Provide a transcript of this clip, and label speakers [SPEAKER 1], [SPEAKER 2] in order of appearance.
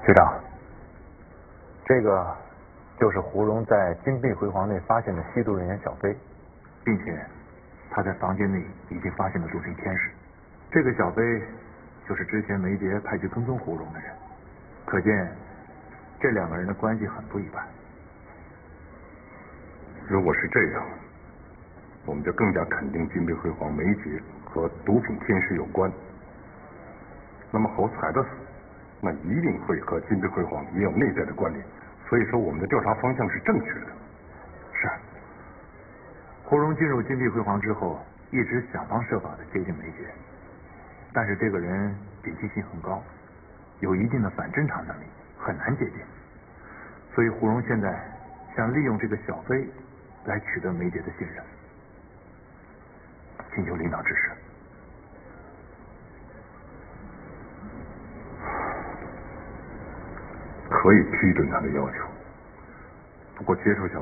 [SPEAKER 1] 局长，这个就是胡荣在金碧辉煌内发现的吸毒人员小飞，并且他在房间内已经发现了陆平天使。这个小飞就是之前梅杰派去跟踪胡荣的人，可见这两个人的关系很不一般。
[SPEAKER 2] 如果是这样，我们就更加肯定金碧辉煌梅杰和毒品天使有关。那么侯才的死，那一定会和金碧辉煌也有内在的关联。所以说，我们的调查方向是正确的。
[SPEAKER 1] 是。胡荣进入金碧辉煌之后，一直想方设法的接近梅杰，但是这个人警惕性很高，有一定的反侦查能力，很难接近。所以胡荣现在想利用这个小飞来取得梅杰的信任，请求领导指示。
[SPEAKER 2] 可以批准他的要求，不过接受下